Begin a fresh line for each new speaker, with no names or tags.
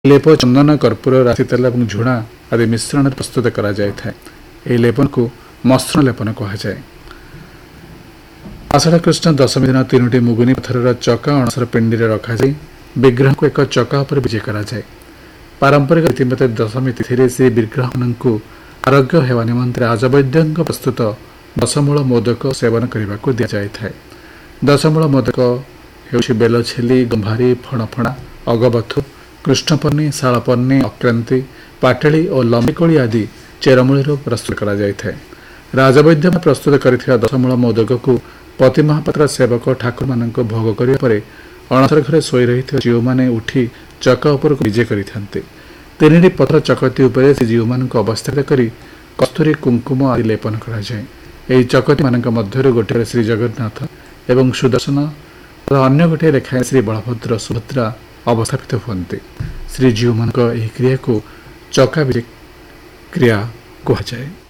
लेप चंदन कर्पूर राशि तेल और झुणा आदि मिश्रण प्रस्तुत करा जाय था। यह लेपन को मसृण लेपन कहुए। आषाढ़ कृष्ण दशमी दिन 3टी मुगुनी पत्थर चका अणसर पिंडी में रखाई विग्रह को एक चका पर विजय कराए। पारंपरिक रीतिमत दशमी तिथि से विग्रह को आरोग्य हेवा निमंत्रे राजवैद्य प्रस्तुत दशमूल मोदक सेवन करने को दि जाए। दशमूल मोदक हेउछि बेल छेली गंभारी फणफणा अगबथु कृष्णपन्नी शालपन्नी अक्रांति पाटली और लंबिकोली आदि चेरमूल प्रस्तुत करा जाय था। राजवैद्य प्रस्तुत कर दशमूल मोदक को पति महापात्र सेवक ठाकुर मान भोग करने पर अणसर घरे शोई रही जीव मैंने उठी चका उपर विजय करते। 3टी पत्थर चकती उपर से जीव मान अवस्थित कर कस्तूरी कुंकुम आदि लेपन कराए। यही चकती मान मध्य गोटे श्री जगन्नाथ एवं सुदर्शन और अन्य गोटे लेखाएं श्री बलभद्र सुभद्रा अवस्थापित होते। श्रीजीव मान क्रिया को चका विजय क्रिया कहुए।